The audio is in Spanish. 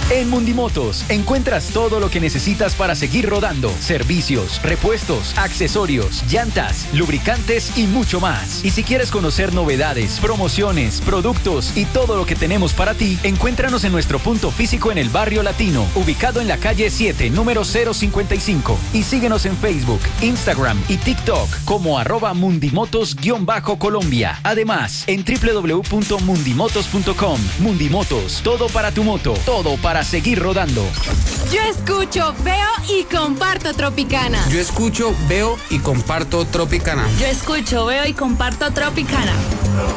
En Mundimotos encuentras todo lo que necesitas para seguir rodando. Servicios, repuestos, accesorios, llantas, lubricantes y mucho más. Y si quieres conocer novedades, promociones, productos y todo lo que tenemos para ti, encuéntranos en nuestro punto físico en el Barrio Latino, ubicado en la calle 7, número 055. Y síguenos en Facebook, Instagram y TikTok como @Mundimotos_Colombia. Además, en www.mundimotos.com. Mundimotos, todo para tu moto, todo para seguir rodando. Yo escucho, veo y comparto Tropicana. Yo escucho, veo y comparto Tropicana. Yo escucho, veo y comparto Tropicana.